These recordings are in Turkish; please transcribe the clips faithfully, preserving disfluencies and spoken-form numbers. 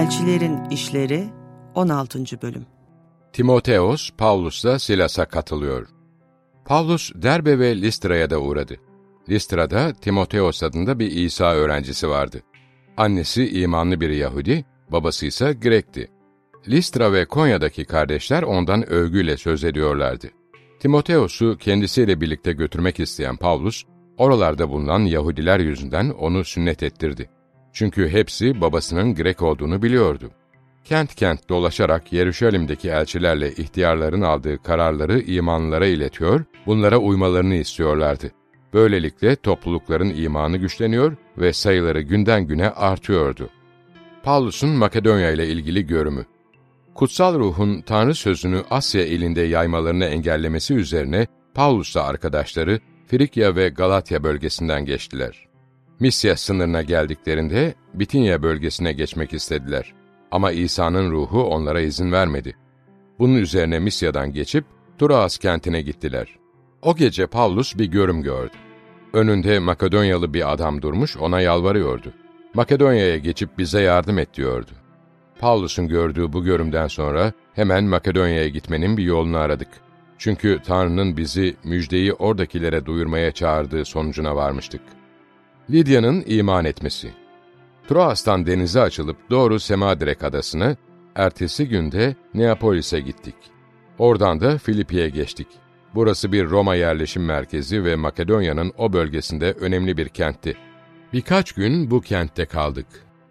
Elçilerin İşleri on altıncı. Bölüm. Timoteos, Pavlus'la Silas'a katılıyor. Pavlus, Derbe ve Listra'ya da uğradı. Listra'da Timoteos adında bir İsa öğrencisi vardı. Annesi imanlı bir Yahudi, babası ise Grek'ti. Listra ve Konya'daki kardeşler ondan övgüyle söz ediyorlardı. Timoteos'u kendisiyle birlikte götürmek isteyen Pavlus, oralarda bulunan Yahudiler yüzünden onu sünnet ettirdi. Çünkü hepsi babasının Grek olduğunu biliyordu. Kent kent dolaşarak Yeruşalim'deki elçilerle ihtiyarların aldığı kararları imanlılara iletiyor, bunlara uymalarını istiyorlardı. Böylelikle toplulukların imanı güçleniyor ve sayıları günden güne artıyordu. Pavlus'un Makedonya ile ilgili görümü. Kutsal Ruh'un Tanrı sözünü Asya ilinde yaymalarını engellemesi üzerine Pavlus'la arkadaşları Frikya ve Galatya bölgesinden geçtiler. Misya sınırına geldiklerinde Bitinya bölgesine geçmek istediler. Ama İsa'nın ruhu onlara izin vermedi. Bunun üzerine Misya'dan geçip Troas kentine gittiler. O gece Pavlus bir görüm gördü. Önünde Makedonyalı bir adam durmuş ona yalvarıyordu. Makedonya'ya geçip bize yardım et diyordu. Pavlus'un gördüğü bu görümden sonra hemen Makedonya'ya gitmenin bir yolunu aradık. Çünkü Tanrı'nın bizi müjdeyi oradakilere duyurmaya çağırdığı sonucuna varmıştık. Lidya'nın iman etmesi. Troas'tan denize açılıp doğru Semadirek adasına, ertesi günde Neapolis'e gittik. Oradan da Filipi'ye geçtik. Burası bir Roma yerleşim merkezi ve Makedonya'nın o bölgesinde önemli bir kentti. Birkaç gün bu kentte kaldık.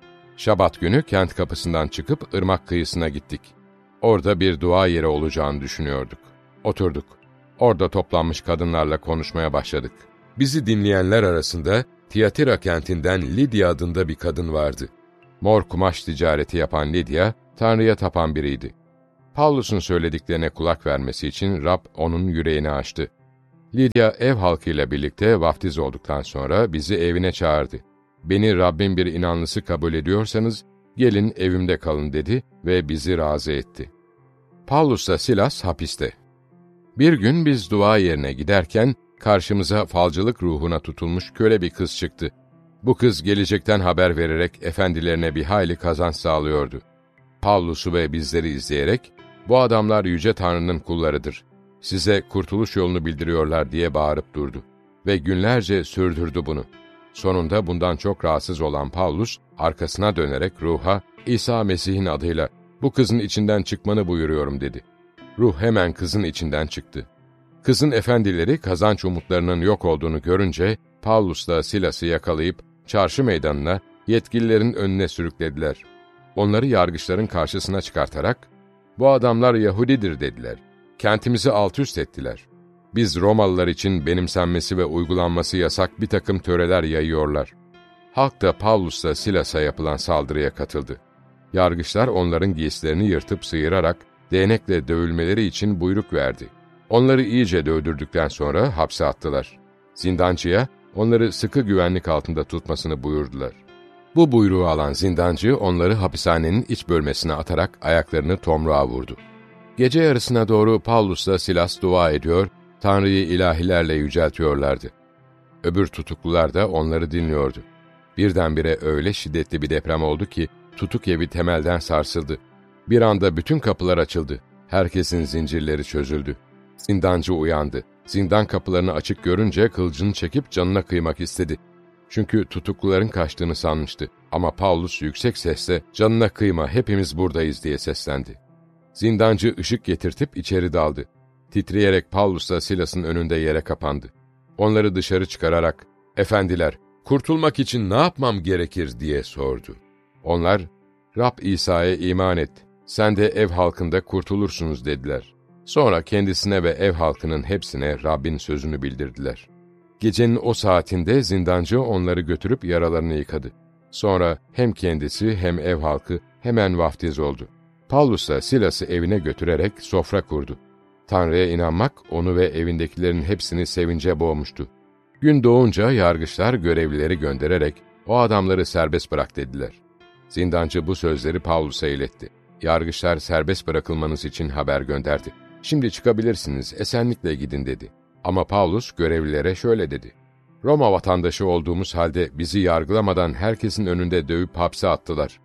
Şabat günü kent kapısından çıkıp ırmak kıyısına gittik. Orada bir dua yeri olacağını düşünüyorduk. Oturduk. Orada toplanmış kadınlarla konuşmaya başladık. Bizi dinleyenler arasında Tiyatira kentinden Lidya adında bir kadın vardı. Mor kumaş ticareti yapan Lidya, Tanrı'ya tapan biriydi. Pavlus'un söylediklerine kulak vermesi için Rab onun yüreğini açtı. Lidya ev halkıyla birlikte vaftiz olduktan sonra bizi evine çağırdı. Beni Rabbin bir inanlısı kabul ediyorsanız gelin evimde kalın dedi ve bizi razı etti. Pavlus'la Silas hapiste. Bir gün biz dua yerine giderken karşımıza falcılık ruhuna tutulmuş köle bir kız çıktı. Bu kız gelecekten haber vererek efendilerine bir hayli kazanç sağlıyordu. Pavlus'u ve bizleri izleyerek, "Bu adamlar Yüce Tanrı'nın kullarıdır. Size kurtuluş yolunu bildiriyorlar." diye bağırıp durdu. Ve günlerce sürdürdü bunu. Sonunda bundan çok rahatsız olan Pavlus, arkasına dönerek ruha, "İsa Mesih'in adıyla bu kızın içinden çıkmanı buyuruyorum." dedi. Ruh hemen kızın içinden çıktı. Kızın efendileri kazanç umutlarının yok olduğunu görünce, Pavlus'la Silas'ı yakalayıp çarşı meydanına, yetkililerin önüne sürüklediler. Onları yargıçların karşısına çıkartarak, "Bu adamlar Yahudidir." dediler. "Kentimizi altüst ettiler. Biz Romalılar için benimsenmesi ve uygulanması yasak bir takım töreler yayıyorlar." Halk da Pavlus'la Silas'a yapılan saldırıya katıldı. Yargıçlar onların giysilerini yırtıp sıyırarak değnekle dövülmeleri için buyruk verdi. Onları iyice dövdürdükten sonra hapse attılar. Zindancıya onları sıkı güvenlik altında tutmasını buyurdular. Bu buyruğu alan zindancı onları hapishanenin iç bölmesine atarak ayaklarını tomruğa vurdu. Gece yarısına doğru Pavlus'la Silas dua ediyor, Tanrı'yı ilahilerle yüceltiyorlardı. Öbür tutuklular da onları dinliyordu. Birdenbire öyle şiddetli bir deprem oldu ki tutuk evi temelden sarsıldı. Bir anda bütün kapılar açıldı. Herkesin zincirleri çözüldü. Zindancı uyandı. Zindan kapılarını açık görünce kılıcını çekip canına kıymak istedi. Çünkü tutukluların kaçtığını sanmıştı. Ama Pavlus yüksek sesle "Canına kıyma, hepimiz buradayız." diye seslendi. Zindancı ışık getirtip içeri daldı. Titreyerek Pavlus'la Silas'ın önünde yere kapandı. Onları dışarı çıkararak, "Efendiler, kurtulmak için ne yapmam gerekir?" diye sordu. Onlar, "Rab İsa'ya iman et, sen de ev halkında kurtulursunuz." dediler. Sonra kendisine ve ev halkının hepsine Rabbin sözünü bildirdiler. Gecenin o saatinde zindancı onları götürüp yaralarını yıkadı. Sonra hem kendisi hem ev halkı hemen vaftiz oldu. Pavlus'la Silas'ı evine götürerek sofra kurdu. Tanrı'ya inanmak onu ve evindekilerin hepsini sevince boğmuştu. Gün doğunca yargıçlar görevlileri göndererek o adamları serbest bırak dediler. Zindancı bu sözleri Pavlus'a iletti. Yargıçlar serbest bırakılmanız için haber gönderdi. "Şimdi çıkabilirsiniz, esenlikle gidin." dedi. Ama Pavlus görevlilere şöyle dedi: "Roma vatandaşı olduğumuz halde bizi yargılamadan herkesin önünde dövüp hapse attılar.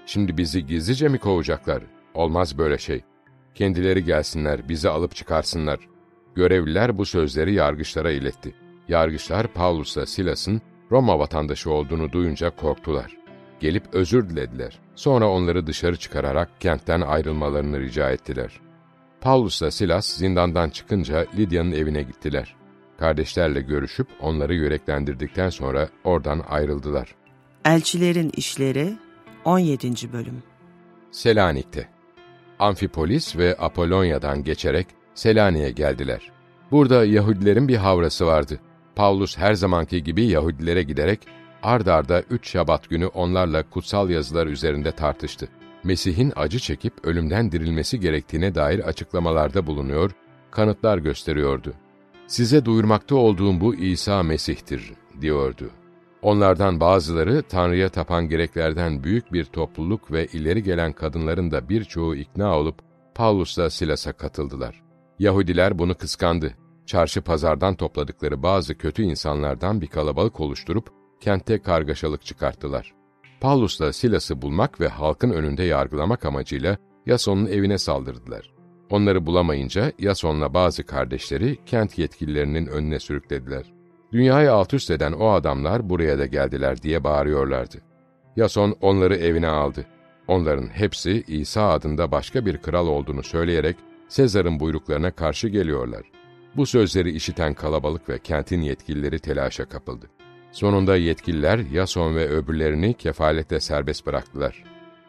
Şimdi bizi gizlice mi kovacaklar? Olmaz böyle şey. Kendileri gelsinler, bizi alıp çıkarsınlar. Görevliler bu sözleri yargıçlara iletti. Yargıçlar Pavlus'la Silas'ın Roma vatandaşı olduğunu duyunca korktular. Gelip özür dilediler. Sonra onları dışarı çıkararak kentten ayrılmalarını rica ettiler. Pavlus'la Silas zindandan çıkınca Lidya'nın evine gittiler. Kardeşlerle görüşüp onları yüreklendirdikten sonra oradan ayrıldılar. Elçilerin İşleri on yedinci bölüm. Selanik'te Amfipolis ve Apollonya'dan geçerek Selanik'e geldiler. Burada Yahudilerin bir havrası vardı. Pavlus her zamanki gibi Yahudilere giderek ard arda üç Şabat günü onlarla kutsal yazılar üzerinde tartıştı. Mesih'in acı çekip ölümden dirilmesi gerektiğine dair açıklamalarda bulunuyor, kanıtlar gösteriyordu. Size duyurmakta olduğum bu İsa Mesih'tir, diyordu. Onlardan bazıları Tanrı'ya tapan Greklerden büyük bir topluluk ve ileri gelen kadınların da birçoğu ikna olup Pavlus'la Silas'a katıldılar. Yahudiler bunu kıskandı. Çarşı pazardan topladıkları bazı kötü insanlardan bir kalabalık oluşturup kente kargaşalık çıkarttılar. Pavlus'la Silas'ı bulmak ve halkın önünde yargılamak amacıyla Yason'un evine saldırdılar. Onları bulamayınca Yason'la bazı kardeşleri kent yetkililerinin önüne sürüklediler. Dünyayı altüst eden o adamlar buraya da geldiler diye bağırıyorlardı. Yason onları evine aldı. Onların hepsi İsa adında başka bir kral olduğunu söyleyerek Sezar'ın buyruklarına karşı geliyorlar. Bu sözleri işiten kalabalık ve kentin yetkilileri telaşa kapıldı. Sonunda yetkililer Yason ve öbürlerini kefaletle serbest bıraktılar.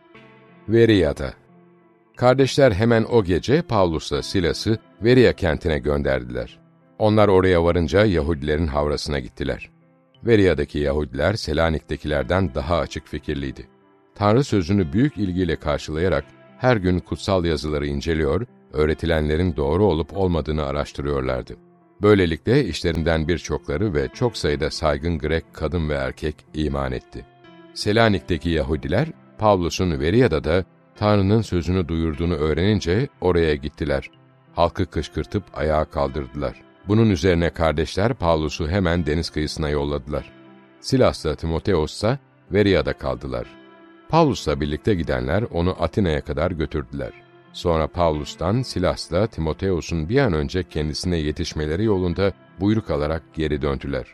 Veriya'da Kardeşler hemen o gece Pavlus'la Silas'ı Veriya kentine gönderdiler. Onlar oraya varınca Yahudilerin havrasına gittiler. Veriya'daki Yahudiler Selanik'tekilerden daha açık fikirliydi. Tanrı sözünü büyük ilgiyle karşılayarak her gün kutsal yazıları inceliyor, öğretilenlerin doğru olup olmadığını araştırıyorlardı. Böylelikle işlerinden birçokları ve çok sayıda saygın Grek kadın ve erkek iman etti. Selanik'teki Yahudiler, Pavlus'un Veriya'da da Tanrı'nın sözünü duyurduğunu öğrenince oraya gittiler. Halkı kışkırtıp ayağa kaldırdılar. Bunun üzerine kardeşler Pavlus'u hemen deniz kıyısına yolladılar. Silas'la Timoteos'sa Veriya'da kaldılar. Pavlus'la birlikte gidenler onu Atina'ya kadar götürdüler. Sonra Pavlus'tan Silas'la Timoteos'un bir an önce kendisine yetişmeleri yolunda buyruk alarak geri döndüler.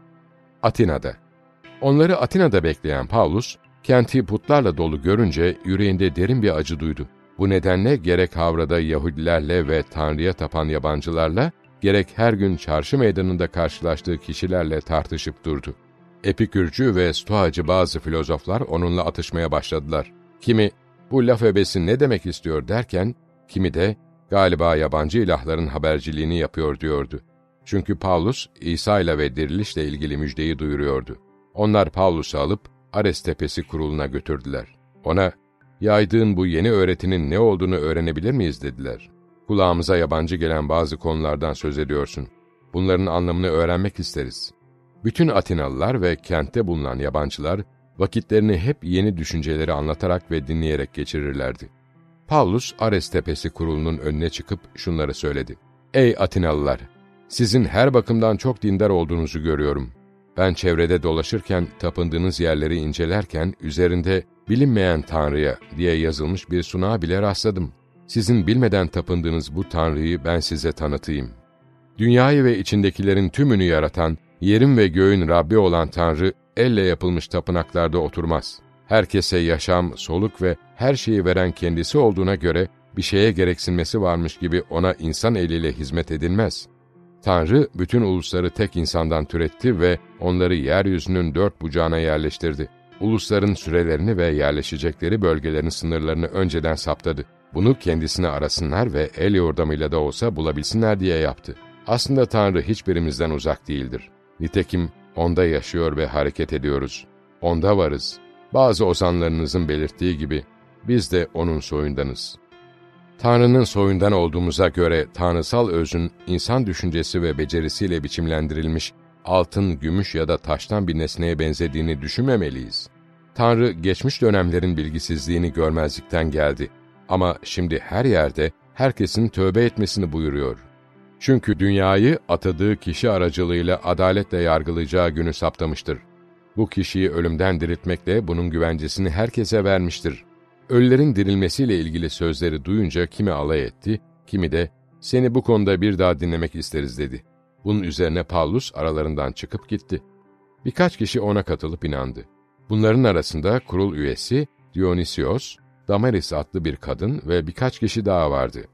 Atina'da Onları Atina'da bekleyen Pavlus, kenti putlarla dolu görünce yüreğinde derin bir acı duydu. Bu nedenle gerek havrada Yahudilerle ve Tanrı'ya tapan yabancılarla, gerek her gün çarşı meydanında karşılaştığı kişilerle tartışıp durdu. Epikürcü ve Stoacı bazı filozoflar onunla atışmaya başladılar. Kimi, bu laf ebesi ne demek istiyor derken, kimi de galiba yabancı ilahların haberciliğini yapıyor diyordu. Çünkü Pavlus, İsa ile ve dirilişle ilgili müjdeyi duyuruyordu. Onlar Pavlus'u alıp Ares Tepesi kuruluna götürdüler. Ona, yaydığın bu yeni öğretinin ne olduğunu öğrenebilir miyiz dediler. Kulağımıza yabancı gelen bazı konulardan söz ediyorsun. Bunların anlamını öğrenmek isteriz. Bütün Atinalılar ve kentte bulunan yabancılar, vakitlerini hep yeni düşünceleri anlatarak ve dinleyerek geçirirlerdi. Pavlus, Ares Tepesi kurulunun önüne çıkıp şunları söyledi. Ey Atinalılar! Sizin her bakımdan çok dindar olduğunuzu görüyorum. Ben çevrede dolaşırken, tapındığınız yerleri incelerken, üzerinde bilinmeyen Tanrı'ya diye yazılmış bir sunağa bile rastladım. Sizin bilmeden tapındığınız bu Tanrı'yı ben size tanıtayım. Dünyayı ve içindekilerin tümünü yaratan, yerin ve göğün Rabbi olan Tanrı, elle yapılmış tapınaklarda oturmaz. Herkese yaşam, soluk ve her şeyi veren kendisi olduğuna göre, bir şeye gereksinmesi varmış gibi ona insan eliyle hizmet edilmez. Tanrı, bütün ulusları tek insandan türetti ve onları yeryüzünün dört bucağına yerleştirdi. Ulusların sürelerini ve yerleşecekleri bölgelerin sınırlarını önceden saptadı. Bunu kendisine arasınlar ve el yordamıyla da olsa bulabilsinler diye yaptı. Aslında Tanrı hiçbirimizden uzak değildir. Nitekim O'nda yaşıyor ve hareket ediyoruz. O'nda varız. Bazı ozanlarınızın belirttiği gibi, biz de O'nun soyundanız. Tanrı'nın soyundan olduğumuza göre tanrısal özün, insan düşüncesi ve becerisiyle biçimlendirilmiş, altın, gümüş ya da taştan bir nesneye benzediğini düşünmemeliyiz. Tanrı, geçmiş dönemlerin bilgisizliğini görmezlikten geldi. Ama şimdi her yerde herkesin tövbe etmesini buyuruyor. Çünkü dünyayı atadığı kişi aracılığıyla adaletle yargılayacağı günü saptamıştır. Bu kişiyi ölümden diriltmekle bunun güvencesini herkese vermiştir. Ölülerin dirilmesiyle ilgili sözleri duyunca kimi alay etti, kimi de seni bu konuda bir daha dinlemek isteriz dedi. Bunun üzerine Pavlus aralarından çıkıp gitti. Birkaç kişi ona katılıp inandı. Bunların arasında kurul üyesi Dionysios, Damaris adlı bir kadın ve birkaç kişi daha vardı.